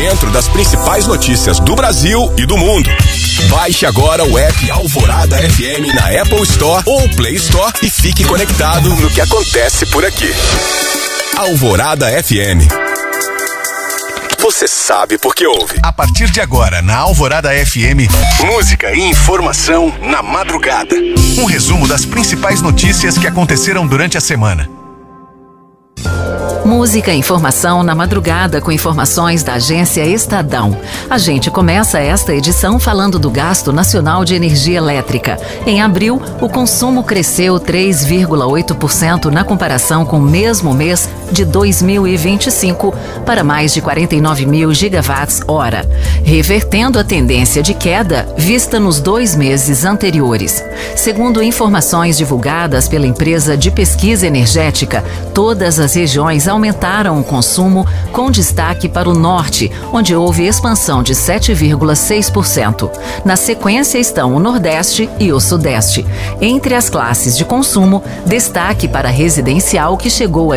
dentro das principais notícias do Brasil e do mundo. Baixe agora o app Alvorada FM na Apple Store ou Play Store e fique conectado no que acontece por aqui. Alvorada FM. Você sabe por que ouve. A partir de agora, na Alvorada FM, música e informação na madrugada. Um resumo das principais notícias que aconteceram durante a semana. Música e informação na madrugada com informações da agência Estadão. A gente começa esta edição falando do gasto nacional de energia elétrica. Em abril, o consumo cresceu 3,8% na comparação com o mesmo mês de 2025 para mais de 49 mil gigawatts-hora, revertendo a tendência de queda vista nos 2 meses anteriores. Segundo informações divulgadas pela empresa de pesquisa energética, todas as regiões aumentaram o consumo, com destaque para o norte, onde houve expansão de 7,6%. Na sequência estão o nordeste e o sudeste. Entre as classes de consumo, destaque para residencial, que chegou a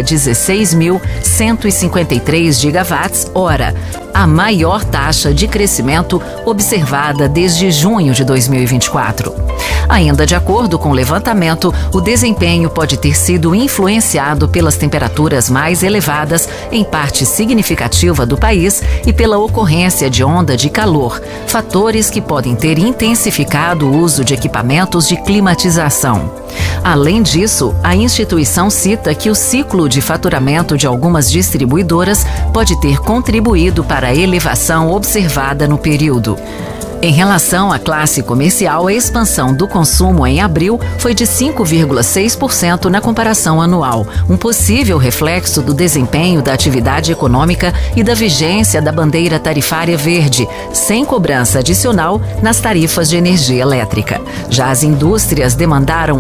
16.153 gigawatts-hora, a maior taxa de crescimento observada desde junho de 2024. Ainda de acordo com o levantamento, o desempenho pode ter sido influenciado pelas temperaturas mais elevadas em parte significativa do país e pela ocorrência de onda de calor, fatores que podem ter intensificado o uso de equipamentos de climatização. Além disso, a instituição cita que o ciclo de faturamento de algumas distribuidoras pode ter contribuído para a elevação observada no período. Em relação à classe comercial, a expansão do consumo em abril foi de 5,6% na comparação anual, um possível reflexo do desempenho da atividade econômica e da vigência da bandeira tarifária verde, sem cobrança adicional nas tarifas de energia elétrica. Já as indústrias demandaram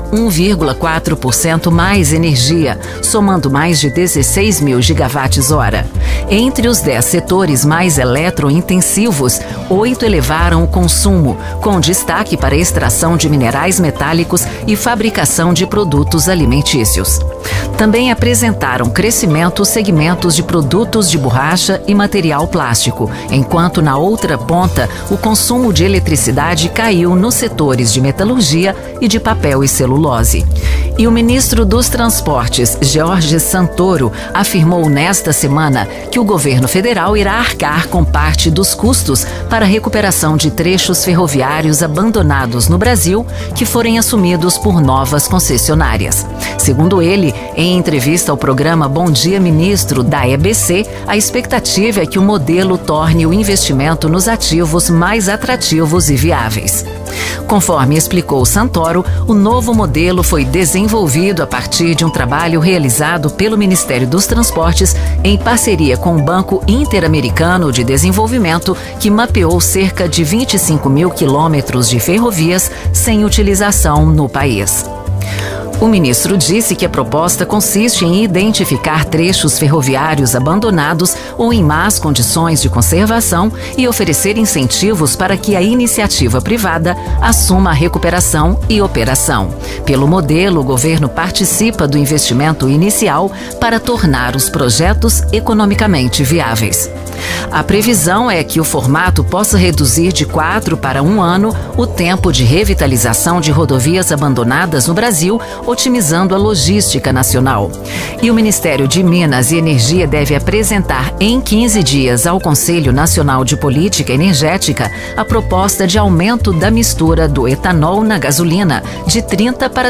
1,4% mais energia, somando mais de 16 mil gigawatts-hora. Entre os 10 setores mais eletrointensivos, 8 elevaram o consumo, com destaque para a extração de minerais metálicos e fabricação de produtos alimentícios. Também apresentaram crescimento os segmentos de produtos de borracha e material plástico, enquanto na outra ponta o consumo de eletricidade caiu nos setores de metalurgia e de papel e celulose. E o ministro dos Transportes, Jorge Santoro, afirmou nesta semana que o governo federal irá arcar com parte dos custos para a recuperação de trechos ferroviários abandonados no Brasil que forem assumidos por novas concessionárias. Segundo ele, em entrevista ao programa Bom Dia Ministro da EBC, a expectativa é que o modelo torne o investimento nos ativos mais atrativos e viáveis. Conforme explicou Santoro, o novo modelo foi desenvolvido a partir de um trabalho realizado pelo Ministério dos Transportes em parceria com o Banco Interamericano de Desenvolvimento, que mapeou cerca de 25 mil quilômetros de ferrovias sem utilização no país. O ministro disse que a proposta consiste em identificar trechos ferroviários abandonados ou em más condições de conservação e oferecer incentivos para que a iniciativa privada assuma a recuperação e operação. Pelo modelo, o governo participa do investimento inicial para tornar os projetos economicamente viáveis. A previsão é que o formato possa reduzir de 4 para 1 ano o tempo de revitalização de rodovias abandonadas no Brasil, otimizando a logística nacional. E o Ministério de Minas e Energia deve apresentar em 15 dias ao Conselho Nacional de Política Energética a proposta de aumento da mistura do etanol na gasolina de 30% para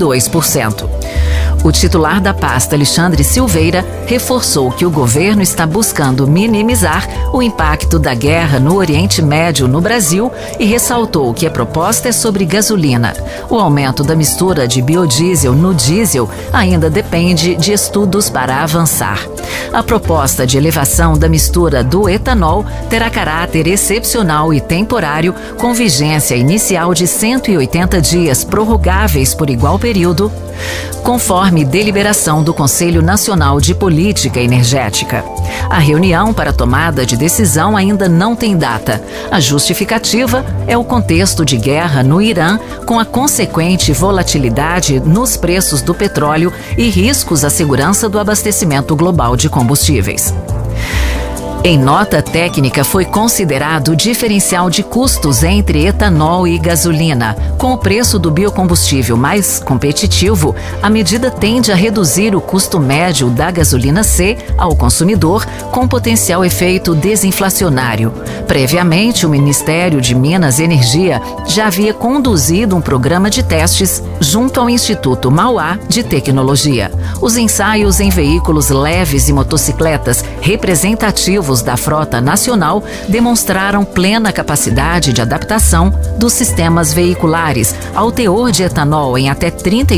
32%. O titular da pasta, Alexandre Silveira, reforçou que o governo está buscando minimizar o impacto da guerra no Oriente Médio no Brasil e ressaltou que a proposta é sobre gasolina. O aumento da mistura de biodiesel no diesel ainda depende de estudos para avançar. A proposta de elevação da mistura do etanol terá caráter excepcional e temporário, com vigência inicial de 180 dias, prorrogáveis por igual período, conforme deliberação do Conselho Nacional de Política Energética. A reunião para tomada de decisão ainda não tem data. A justificativa é o contexto de guerra no Irã, com a consequente volatilidade nos preços do petróleo e riscos à segurança do abastecimento global de combustíveis. Em nota técnica, foi considerado o diferencial de custos entre etanol e gasolina. Com o preço do biocombustível mais competitivo, a medida tende a reduzir o custo médio da gasolina C ao consumidor, com potencial efeito desinflacionário. Previamente, o Ministério de Minas e Energia já havia conduzido um programa de testes junto ao Instituto Mauá de Tecnologia. Os ensaios em veículos leves e motocicletas representativos da frota nacional demonstraram plena capacidade de adaptação dos sistemas veiculares ao teor de etanol em até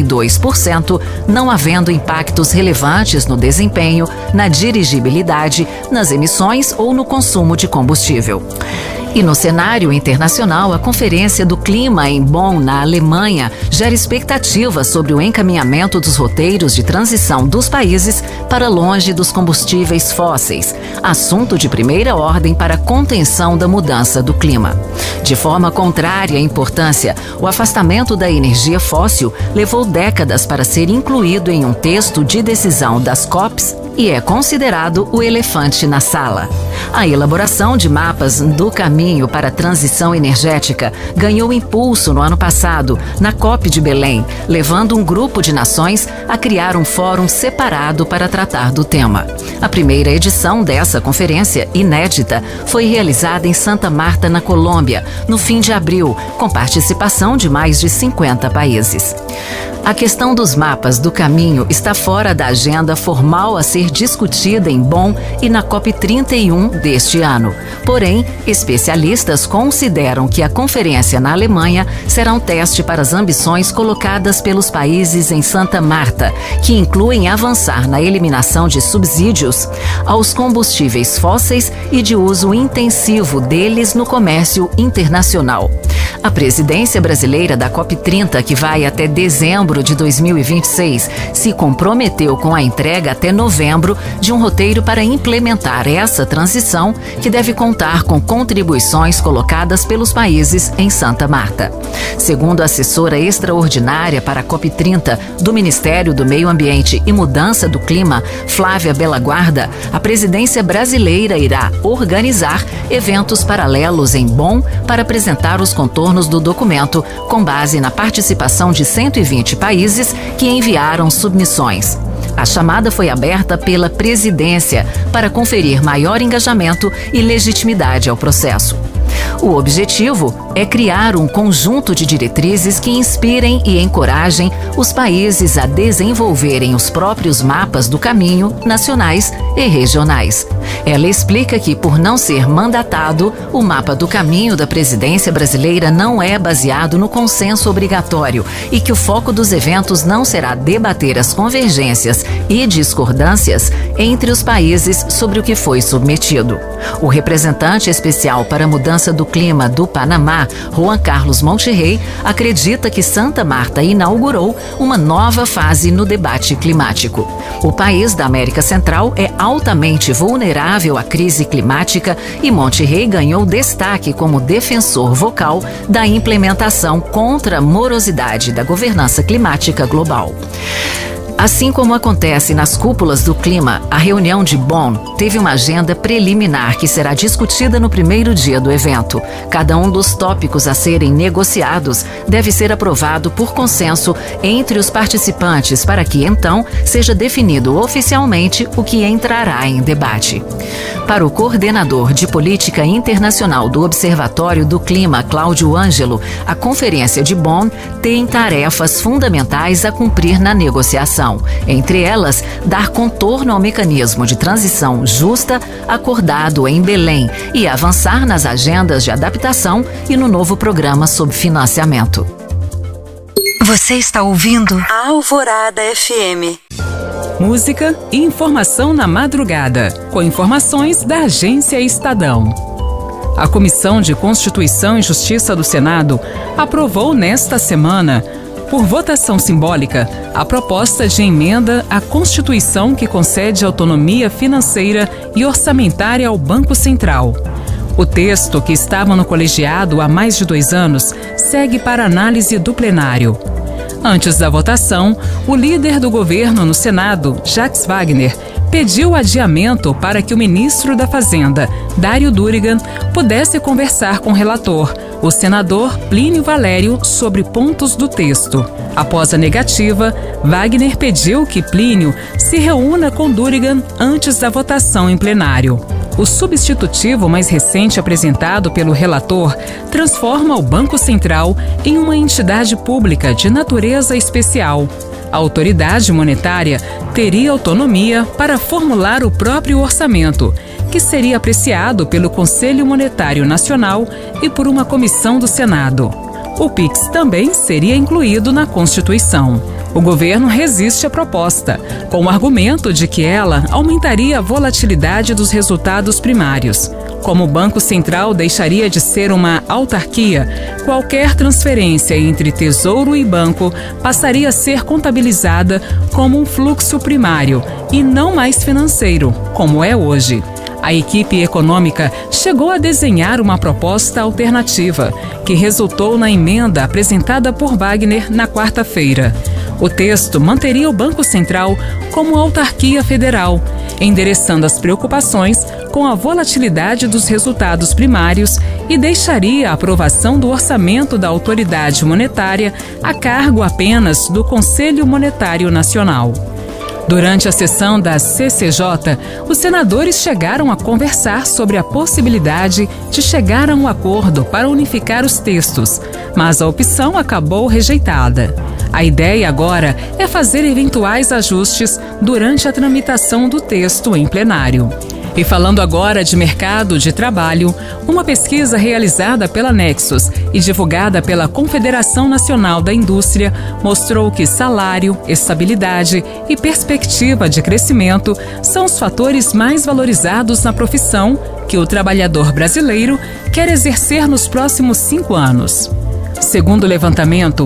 32%, não havendo impactos relevantes no desempenho, na dirigibilidade, nas emissões ou no consumo de combustível. E no cenário internacional, a Conferência do Clima em Bonn, na Alemanha, gera expectativas sobre o encaminhamento dos roteiros de transição dos países para longe dos combustíveis fósseis, assunto de primeira ordem para a contenção da mudança do clima. De forma contrária à importância, o afastamento da energia fóssil levou décadas para ser incluído em um texto de decisão das COPs e é considerado o elefante na sala. A elaboração de mapas do caminho para a transição energética ganhou impulso no ano passado, na COP de Belém, levando um grupo de nações a criar um fórum separado para tratar do tema. A primeira edição dessa conferência, inédita, foi realizada em Santa Marta, na Colômbia, no fim de abril, com participação de mais de 50 países. A questão dos mapas do caminho está fora da agenda formal a ser discutida em Bonn e na COP31 deste ano. Porém, especialistas consideram que a conferência na Alemanha será um teste para as ambições colocadas pelos países em Santa Marta, que incluem avançar na eliminação de subsídios aos combustíveis fósseis e de uso intensivo deles no comércio internacional. A presidência brasileira da COP30, que vai até dezembro de 2026, se comprometeu com a entrega até novembro de um roteiro para implementar essa transição, que deve contar com contribuições colocadas pelos países em Santa Marta. Segundo a assessora extraordinária para a COP30 do Ministério do Meio Ambiente e Mudança do Clima, Flávia Bellaguarda, a presidência brasileira irá organizar eventos paralelos em Bonn para apresentar os contornos do documento, com base na participação de 120 países que enviaram submissões. A chamada foi aberta pela presidência para conferir maior engajamento e legitimidade ao processo. O objetivo é criar um conjunto de diretrizes que inspirem e encorajem os países a desenvolverem os próprios mapas do caminho nacionais e regionais. Ela explica que, por não ser mandatado, o mapa do caminho da presidência brasileira não é baseado no consenso obrigatório e que o foco dos eventos não será debater as convergências e discordâncias entre os países sobre o que foi submetido. O representante especial para a mudança do clima do Panamá, Juan Carlos Monterrey, acredita que Santa Marta inaugurou uma nova fase no debate climático. O país da América Central é altamente vulnerável à crise climática e Monterrey ganhou destaque como defensor vocal da implementação contra a morosidade da governança climática global. Assim como acontece nas cúpulas do clima, a reunião de Bonn teve uma agenda preliminar que será discutida no primeiro dia do evento. Cada um dos tópicos a serem negociados deve ser aprovado por consenso entre os participantes para que, então, seja definido oficialmente o que entrará em debate. Para o coordenador de política internacional do Observatório do Clima, Cláudio Ângelo, a Conferência de Bonn tem tarefas fundamentais a cumprir na negociação. Entre elas, dar contorno ao mecanismo de transição justa acordado em Belém e avançar nas agendas de adaptação e no novo programa sob financiamento. Você está ouvindo a Alvorada FM. Música e informação na madrugada, com informações da Agência Estadão. A Comissão de Constituição e Justiça do Senado aprovou nesta semana, por votação simbólica, a proposta de emenda à Constituição que concede autonomia financeira e orçamentária ao Banco Central. O texto, que estava no colegiado há mais de 2 anos, segue para análise do plenário. Antes da votação, o líder do governo no Senado, Jacques Wagner, pediu adiamento para que o ministro da Fazenda, Dário Durigan, pudesse conversar com o relator, o senador Plínio Valério, sobre pontos do texto. Após a negativa, Wagner pediu que Plínio se reúna com Durigan antes da votação em plenário. O substitutivo mais recente apresentado pelo relator transforma o Banco Central em uma entidade pública de natureza especial. A autoridade monetária teria autonomia para formular o próprio orçamento, que seria apreciado pelo Conselho Monetário Nacional e por uma comissão do Senado. O PIX também seria incluído na Constituição. O governo resiste à proposta, com o argumento de que ela aumentaria a volatilidade dos resultados primários. Como o Banco Central deixaria de ser uma autarquia, qualquer transferência entre Tesouro e banco passaria a ser contabilizada como um fluxo primário e não mais financeiro, como é hoje. A equipe econômica chegou a desenhar uma proposta alternativa, que resultou na emenda apresentada por Wagner na quarta-feira. O texto manteria o Banco Central como autarquia federal, endereçando as preocupações com a volatilidade dos resultados primários e deixaria a aprovação do orçamento da autoridade monetária a cargo apenas do Conselho Monetário Nacional. Durante a sessão da CCJ, os senadores chegaram a conversar sobre a possibilidade de chegar a um acordo para unificar os textos, mas a opção acabou rejeitada. A ideia agora é fazer eventuais ajustes durante a tramitação do texto em plenário. E falando agora de mercado de trabalho, uma pesquisa realizada pela Nexus e divulgada pela Confederação Nacional da Indústria mostrou que salário, estabilidade e perspectiva de crescimento são os fatores mais valorizados na profissão que o trabalhador brasileiro quer exercer nos próximos 5 anos. Segundo o levantamento,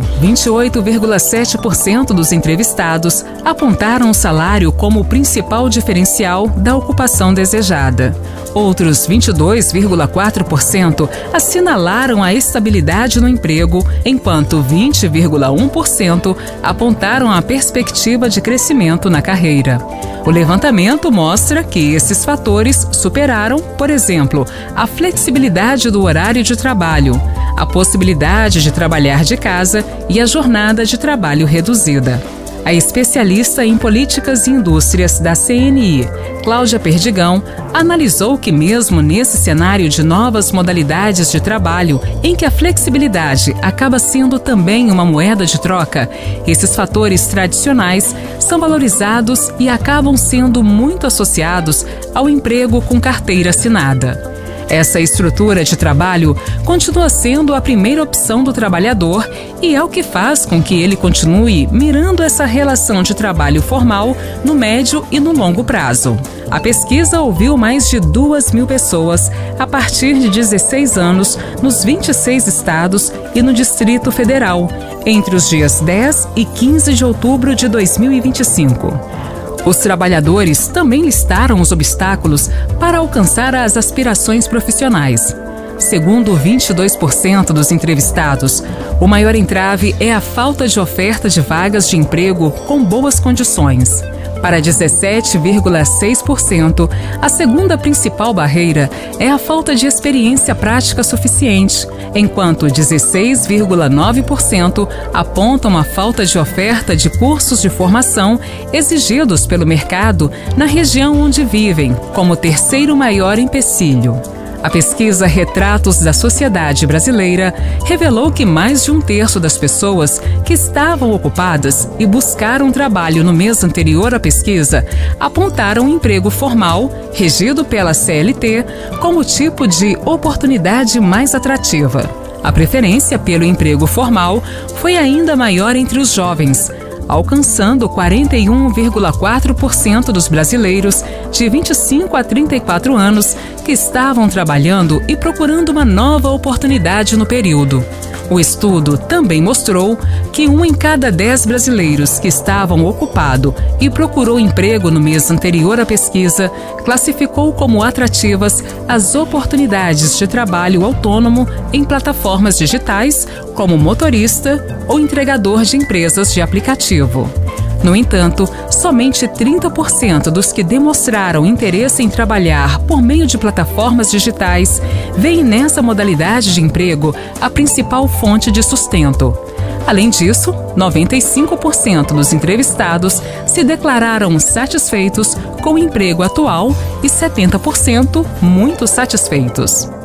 28,7% dos entrevistados apontaram o salário como o principal diferencial da ocupação desejada. Outros 22,4% assinalaram a estabilidade no emprego, enquanto 20,1% apontaram a perspectiva de crescimento na carreira. O levantamento mostra que esses fatores superaram, por exemplo, a flexibilidade do horário de trabalho, a possibilidade de trabalhar de casa e a jornada de trabalho reduzida. A especialista em políticas e indústrias da CNI, Cláudia Perdigão, analisou que mesmo nesse cenário de novas modalidades de trabalho, em que a flexibilidade acaba sendo também uma moeda de troca, esses fatores tradicionais são valorizados e acabam sendo muito associados ao emprego com carteira assinada. Essa estrutura de trabalho continua sendo a primeira opção do trabalhador e é o que faz com que ele continue mirando essa relação de trabalho formal no médio e no longo prazo. A pesquisa ouviu mais de 2.000 pessoas a partir de 16 anos nos 26 estados e no Distrito Federal, entre os dias 10 e 15 de outubro de 2025. Os trabalhadores também listaram os obstáculos para alcançar as aspirações profissionais. Segundo 22% dos entrevistados, o maior entrave é a falta de oferta de vagas de emprego com boas condições. Para 17,6%, a segunda principal barreira é a falta de experiência prática suficiente, enquanto 16,9% apontam a falta de oferta de cursos de formação exigidos pelo mercado na região onde vivem, como terceiro maior empecilho. A pesquisa Retratos da Sociedade Brasileira revelou que mais de 1/3 das pessoas que estavam ocupadas e buscaram trabalho no mês anterior à pesquisa apontaram um emprego formal, regido pela CLT, como tipo de oportunidade mais atrativa. A preferência pelo emprego formal foi ainda maior entre os jovens, alcançando 41,4% dos brasileiros de 25 a 34 anos que estavam trabalhando e procurando uma nova oportunidade no período. O estudo também mostrou que 1 em cada 10 brasileiros que estavam ocupado e procurou emprego no mês anterior à pesquisa classificou como atrativas as oportunidades de trabalho autônomo em plataformas digitais, como motorista ou entregador de empresas de aplicativo. No entanto, somente 30% dos que demonstraram interesse em trabalhar por meio de plataformas digitais veem nessa modalidade de emprego a principal fonte de sustento. Além disso, 95% dos entrevistados se declararam satisfeitos com o emprego atual e 70% muito satisfeitos.